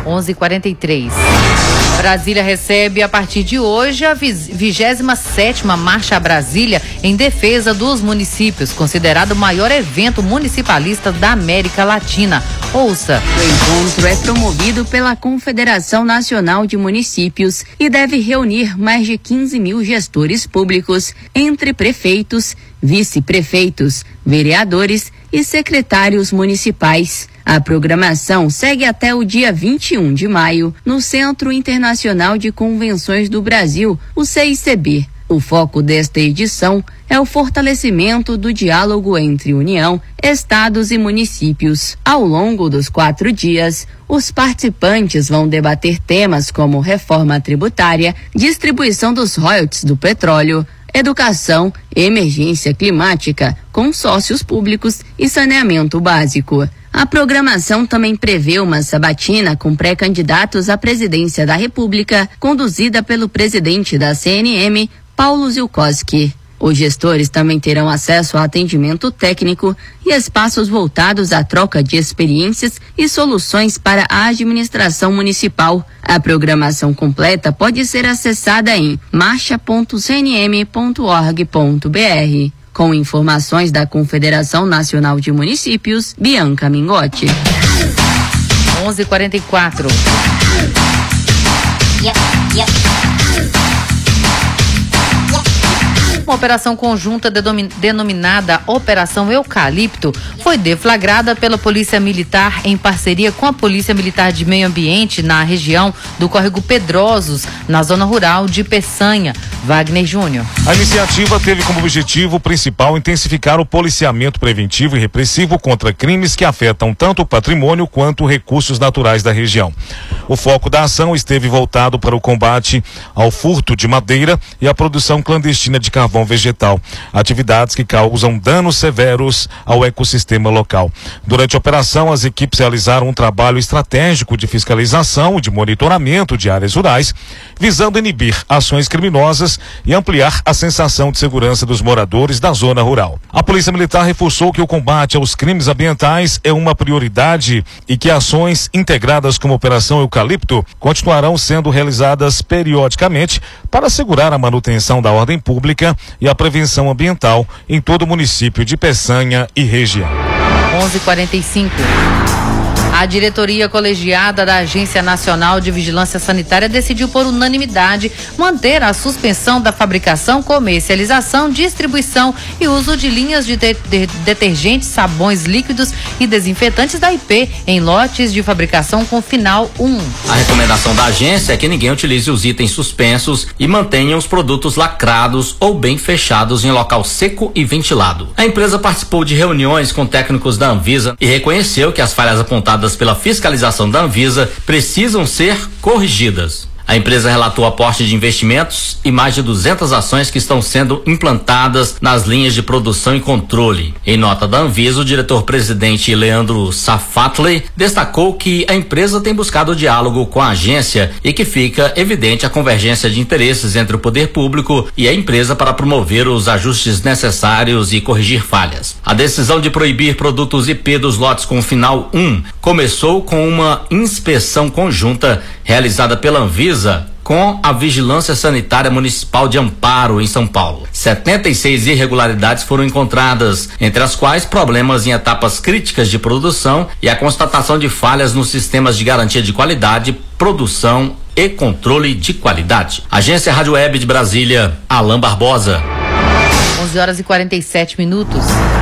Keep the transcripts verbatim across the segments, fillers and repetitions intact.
onze e quarenta e três. Brasília recebe a partir de hoje a vigésima sétima Marcha a Brasília em defesa dos municípios, considerado o maior evento municipalista da América Latina. Ouça. O encontro é promovido pela Confederação Nacional de Municípios e deve reunir mais de quinze mil gestores públicos, entre prefeitos, vice-prefeitos, vereadores e secretários municipais. A programação segue até o dia vinte e um de maio no Centro Internacional de Convenções do Brasil, o C I C B. O foco desta edição é o fortalecimento do diálogo entre União, estados e municípios. Ao longo dos quatro dias, os participantes vão debater temas como reforma tributária, distribuição dos royalties do petróleo, educação, emergência climática, consórcios públicos e saneamento básico. A programação também prevê uma sabatina com pré-candidatos à presidência da República, conduzida pelo presidente da C N M, Paulo Zielkowski. Os gestores também terão acesso a atendimento técnico e espaços voltados à troca de experiências e soluções para a administração municipal. A programação completa pode ser acessada em marcha ponto c n m ponto org ponto b r. Com informações da Confederação Nacional de Municípios, Bianca Mingotti. onze e quarenta e quatro. Yep, yep. Uma operação conjunta denominada Operação Eucalipto foi deflagrada pela Polícia Militar em parceria com a Polícia Militar de Meio Ambiente na região do Córrego Pedrosos, na zona rural de Peçanha. Wagner Júnior. A iniciativa teve como objetivo principal intensificar o policiamento preventivo e repressivo contra crimes que afetam tanto o patrimônio quanto recursos naturais da região. O foco da ação esteve voltado para o combate ao furto de madeira e à produção clandestina de carvão vegetal, atividades que causam danos severos ao ecossistema local. Durante a operação, as equipes realizaram um trabalho estratégico de fiscalização e de monitoramento de áreas rurais, visando inibir ações criminosas e ampliar a sensação de segurança dos moradores da zona rural. A Polícia Militar reforçou que o combate aos crimes ambientais é uma prioridade e que ações integradas como a Operação Eucalipto continuarão sendo realizadas periodicamente para assegurar a manutenção da ordem pública e a prevenção ambiental em todo o município de Peçanha e região. onze e quarenta e cinco. A diretoria colegiada da Agência Nacional de Vigilância Sanitária decidiu por unanimidade manter a suspensão da fabricação, comercialização, distribuição e uso de linhas de, de, de detergentes, sabões líquidos e desinfetantes da I P em lotes de fabricação com final um. A recomendação da agência é que ninguém utilize os itens suspensos e mantenha os produtos lacrados ou bem fechados em local seco e ventilado. A empresa participou de reuniões com técnicos da Anvisa e reconheceu que as falhas apontadas pela fiscalização da Anvisa precisam ser corrigidas. A empresa relatou aporte de investimentos e mais de duzentas ações que estão sendo implantadas nas linhas de produção e controle. Em nota da Anvisa, o diretor-presidente Leandro Safatley destacou que a empresa tem buscado o diálogo com a agência e que fica evidente a convergência de interesses entre o poder público e a empresa para promover os ajustes necessários e corrigir falhas. A decisão de proibir produtos I P dos lotes com final um começou com uma inspeção conjunta realizada pela Anvisa com a Vigilância Sanitária Municipal de Amparo, em São Paulo. setenta e seis irregularidades foram encontradas, entre as quais problemas em etapas críticas de produção e a constatação de falhas nos sistemas de garantia de qualidade, produção e controle de qualidade. Agência Rádio Web de Brasília, Alain Barbosa. onze horas e quarenta e sete minutos.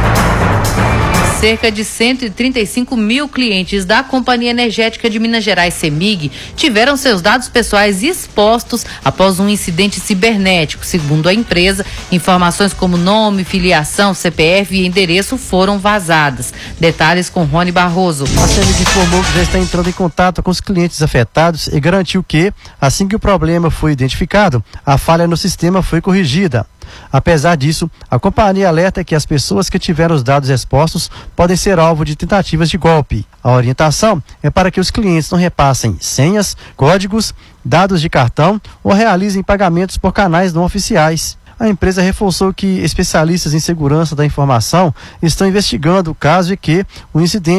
Cerca de cento e trinta e cinco mil clientes da Companhia Energética de Minas Gerais, CEMIG, tiveram seus dados pessoais expostos após um incidente cibernético. Segundo a empresa, informações como nome, filiação, C P F e endereço foram vazadas. Detalhes com Rony Barroso. A CEMIG informou que já está entrando em contato com os clientes afetados e garantiu que, assim que o problema foi identificado, a falha no sistema foi corrigida. Apesar disso, a companhia alerta que as pessoas que tiveram os dados expostos podem ser alvo de tentativas de golpe. A orientação é para que os clientes não repassem senhas, códigos, dados de cartão ou realizem pagamentos por canais não oficiais. A empresa reforçou que especialistas em segurança da informação estão investigando o caso e que o incidente